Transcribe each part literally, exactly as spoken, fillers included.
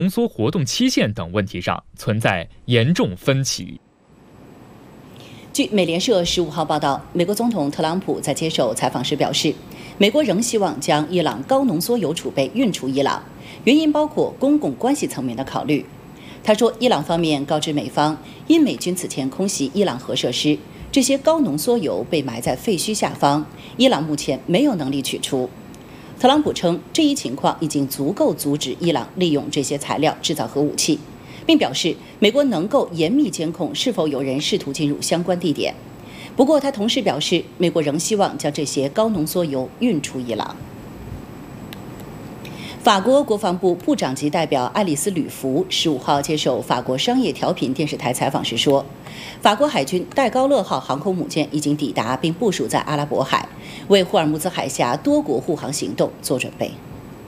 浓缩活动期限等问题上存在严重分歧。 据美联社十五号报道，美国总统特朗普在接受采访时表示，美国仍希望将伊朗高浓缩铀储备运出伊朗，原因包括公共关系层面的考虑。他说，伊朗方面告知美方，因美军此前空袭伊朗核设施，这些高浓缩铀被埋在废墟下方，伊朗目前没有能力取出。特朗普称，这一情况已经足够阻止伊朗利用这些材料制造核武器，并表示美国能够严密监控是否有人试图进入相关地点。不过，他同时表示，美国仍希望将这些高浓缩铀运出伊朗。法国国防部部长级代表爱丽丝·吕弗十五号接受法国商业调频电视台采访时说，法国海军戴高乐号航空母舰已经抵达并部署在阿拉伯海，为霍尔木兹海峡多国护航行动做准备。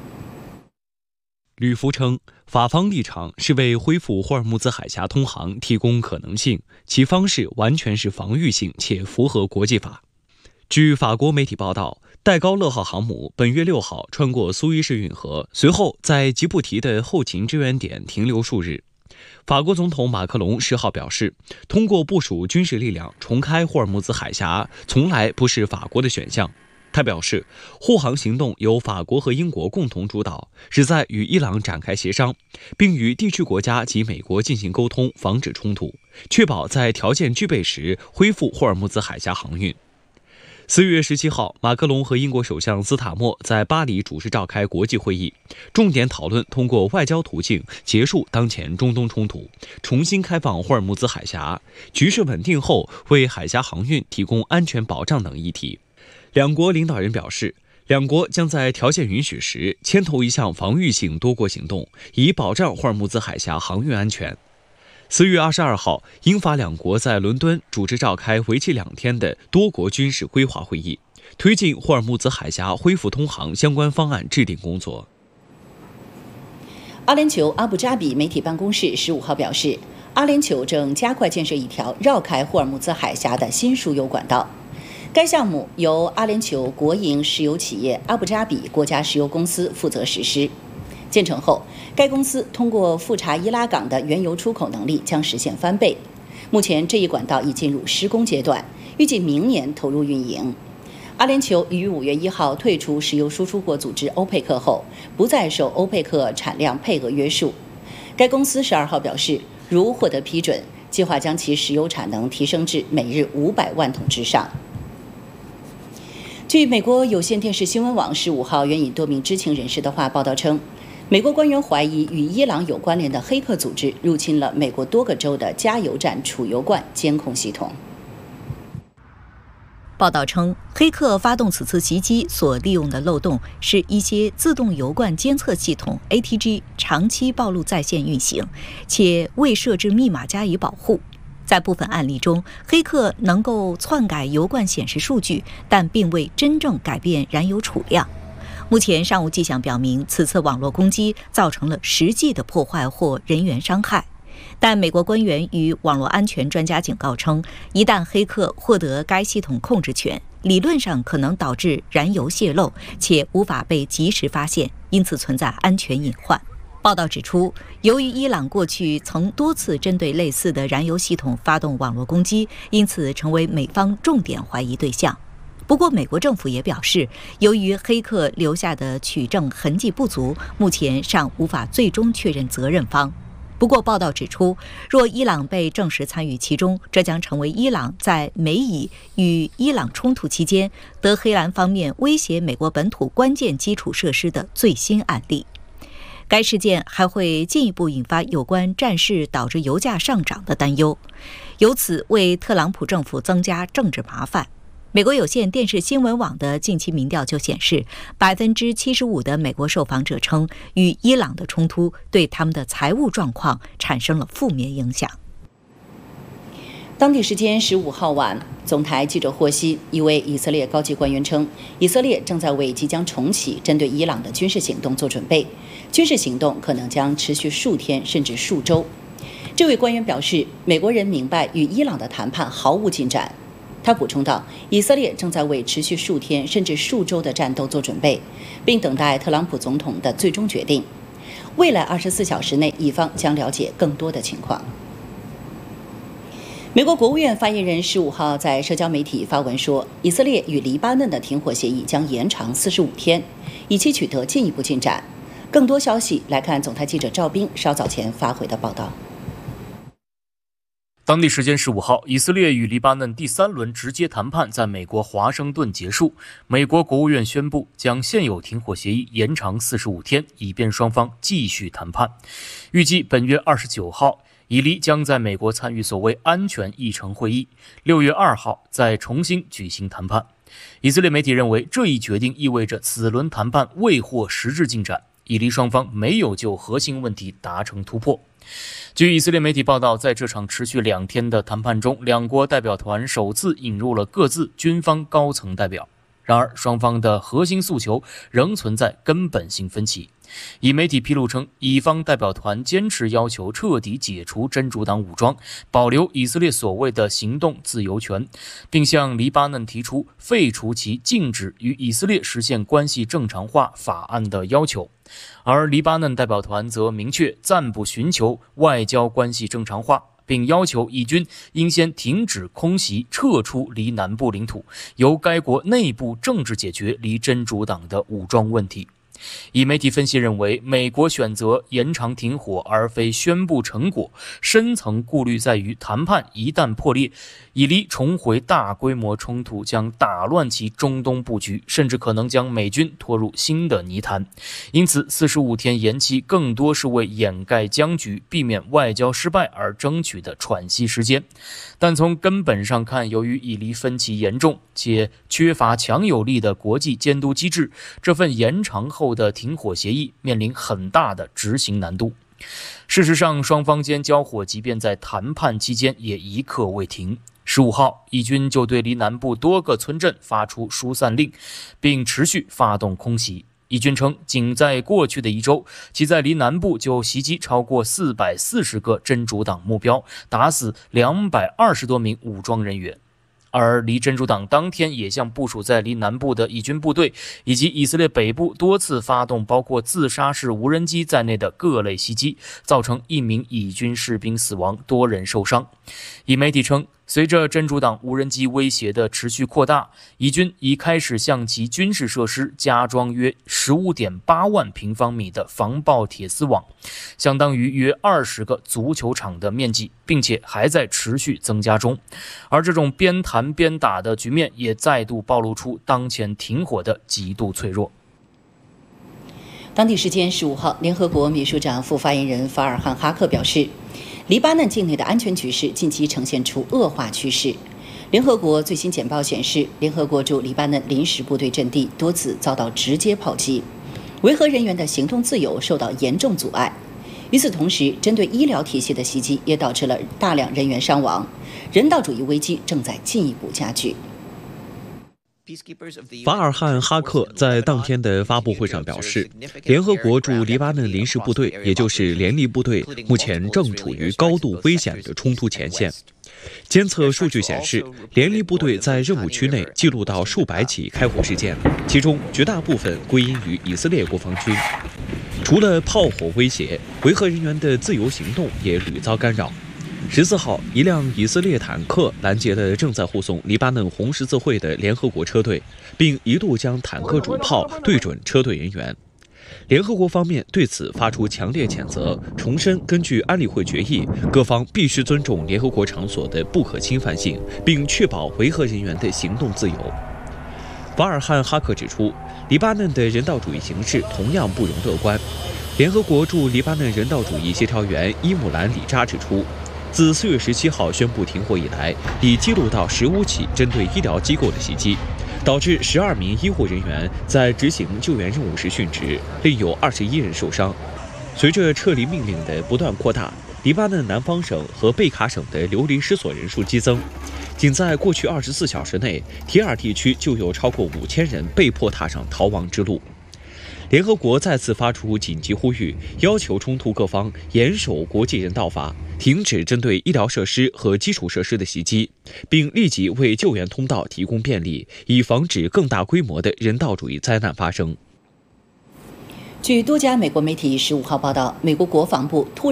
吕弗称，法方立场是为恢复霍尔木兹海峡通航提供可能性，其方式完全是防御性且符合国际法。据法国媒体报道，戴高乐号航母本月六号穿过苏伊士运河，随后在吉布提的后勤支援点停留数日。法国总统马克龙十号表示，通过部署军事力量重开霍尔木兹海峡，从来不是法国的选项。他表示，护航行动由法国和英国共同主导，旨在与伊朗展开协商，并与地区国家及美国进行沟通，防止冲突，确保在条件具备时恢复霍尔木兹海峡航运。四月十七号，马克龙和英国首相斯塔默在巴黎主持召开国际会议，重点讨论通过外交途径结束当前中东冲突，重新开放霍尔木兹海峡，局势稳定后为海峡航运提供安全保障等议题。两国领导人表示，两国将在条件允许时牵头一项防御性多国行动，以保障霍尔木兹海峡航运安全。四月二十二号，英法两国在伦敦主持召开为期两天的多国军事规划会议，推进霍尔木兹海峡恢复通航相关方案制定工作。 阿联酋阿布扎比媒体办公室十五号表示，阿联酋正加快建设一条绕开霍尔木兹海峡的新输油管道。该项目由阿联酋国营石油企业阿布扎比国家石油公司负责实施。建成后，该公司通过富查伊拉港的原油出口能力将实现翻倍。目前，这一管道已进入施工阶段，预计明年投入运营。阿联酋于五月一号退出石油输出国组织欧佩克后，不再受欧佩克产量配额约束。该公司十二号表示，如获得批准，计划将其石油产能提升至每日五百万桶之上。据美国有线电视新闻网十五号援引多名知情人士的话报道称，美国官员怀疑与伊朗有关联的黑客组织入侵了美国多个州的加油站储油罐监控系统。 报道称，黑客发动此次袭击所利用的漏洞是一些自动油罐监测系统 A T G 长期暴露在线运行，且未设置密码加以保护。在部分案例中，黑客能够篡改油罐显示数据，但并未真正改变燃油储量。目前尚无迹象表明此次网络攻击造成了实际的破坏或人员伤害。但美国官员与网络安全专家警告称，一旦黑客获得该系统控制权，理论上可能导致燃油泄漏，且无法被及时发现，因此存在安全隐患。报道指出，由于伊朗过去曾多次针对类似的燃油系统发动网络攻击，因此成为美方重点怀疑对象。不过，美国政府也表示，由于黑客留下的取证痕迹不足，目前尚无法最终确认责任方。不过，报道指出，若伊朗被证实参与其中，这将成为伊朗在美以与伊朗冲突期间，德黑兰方面威胁美国本土关键基础设施的最新案例。该事件还会进一步引发有关战事导致油价上涨的担忧，由此为特朗普政府增加政治麻烦。美国有线电视新闻网的近期民调就显示，百分之七十五的美国受访者称，与伊朗的冲突对他们的财务状况产生了负面影响。 当地时间十五号晚，总台记者获悉，一位以色列高级官员称，以色列正在为即将重启针对伊朗的军事行动做准备，军事行动可能将持续数天甚至数周。这位官员表示，美国人明白与伊朗的谈判毫无进展。他补充道，以色列正在为持续数天甚至数周的战斗做准备，并等待特朗普总统的最终决定。 未来二十四小时内，以方将了解更多的情况。美国国务院发言人十五号在社交媒体发文说，以色列与黎巴嫩的停火协议将延长四十五天，以期取得进一步进展。更多消息来看总台记者赵斌稍早前发回的报道。 当地时间十五号，以色列与黎巴嫩第三轮直接谈判在美国华盛顿结束。美国国务院宣布将现有停火协议延长四十五天，以便双方继续谈判。预计本月二十九号，以黎将在美国参与所谓安全议程会议，六月二号再重新举行谈判。以色列媒体认为，这一决定意味着此轮谈判未获实质进展，以黎双方没有就核心问题达成突破。据以色列媒体报道，在这场持续两天的谈判中，两国代表团首次引入了各自军方高层代表。然而，双方的核心诉求仍存在根本性分歧。以媒体披露称，以方代表团坚持要求彻底解除真主党武装，保留以色列所谓的行动自由权，并向黎巴嫩提出废除其禁止与以色列实现关系正常化法案的要求。而黎巴嫩代表团则明确暂不寻求外交关系正常化，并要求以军应先停止空袭，撤出离南部领土，由该国内部政治解决离真主党的武装问题。以媒体分析认为，美国选择延长停火而非宣布成果，深层顾虑在于谈判一旦破裂，以黎重回大规模冲突将打乱其中东布局，甚至可能将美军拖入新的泥潭。因此四十五天延期更多是为掩盖僵局，避免外交失败而争取的喘息时间。但从根本上看，由于以黎分歧严重且缺乏强有力的国际监督机制，这份延长后的停火协议面临很大的执行难度。事实上，双方间交火即便在谈判期间也一刻未停。十五号，以军就对离南部多个村镇发出疏散令，并持续发动空袭。以军称，仅在过去的一周，其在离南部就袭击超过四百四十个真主党目标，打死两百二十多名武装人员。而离真主党当天也向部署在离南部的以军部队以及以色列北部多次发动包括自杀式无人机在内的各类袭击，造成一名以军士兵死亡，多人受伤。以媒体称，随着真主党无人机威胁的持续扩大，以军已开始向其军事设施加装约 十五点八万平方米的防爆铁丝网，相当于约二十个足球场的面积，并且还在持续增加中。而这种边谈边打的局面也再度暴露出当前停火的极度脆弱。 当地时间十五号，联合国秘书长副发言人法尔汉·哈克表示，黎巴嫩境内的安全局势近期呈现出恶化趋势。联合国最新简报显示，联合国驻黎巴嫩临时部队阵地多次遭到直接炮击，维和人员的行动自由受到严重阻碍。与此同时，针对医疗体系的袭击也导致了大量人员伤亡，人道主义危机正在进一步加剧。 法尔汉·哈克在当天的发布会上表示，联合国驻黎巴嫩临时部队，也就是联黎部队，目前正处于高度危险的冲突前线。监测数据显示，联黎部队在任务区内记录到数百起开火事件，其中绝大部分归因于以色列国防军。除了炮火威胁，维和人员的自由行动也屡遭干扰。十四号，一辆以色列坦克拦截了正在护送黎巴嫩红十字会的联合国车队，并一度将坦克主炮对准车队人员。联合国方面对此发出强烈谴责，重申根据安理会决议，各方必须尊重联合国场所的不可侵犯性，并确保维和人员的行动自由。法尔汉·哈克指出，黎巴嫩的人道主义形势同样不容乐观。联合国驻黎巴嫩人道主义协调员伊姆兰·里扎指出，自四月十七号宣布停火以来，已记录到十五起针对医疗机构的袭击，导致十二名医护人员在执行救援任务时殉职，另有二十一人受伤。随着撤离命令的不断扩大，黎巴嫩南方省和贝卡省的流离失所人数激增。仅在过去二十四小时内，提尔地区就有超过五千人被迫踏上逃亡之路。联合国再次发出紧急呼吁，要求冲突各方严守国际人道法，停止针对医疗设施和基础设施的袭击，并立即为救援通道提供便利，以防止更大规模的人道主义灾难发生。 据多家美国媒体十五号报道，美国国防部突然